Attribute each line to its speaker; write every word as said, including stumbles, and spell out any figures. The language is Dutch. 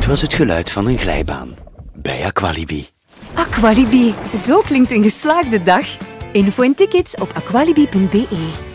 Speaker 1: Dit was het geluid van een glijbaan. Bij Aqualibi.
Speaker 2: Aqualibi, zo klinkt een geslaagde dag. Info en tickets op aqualibi punt be.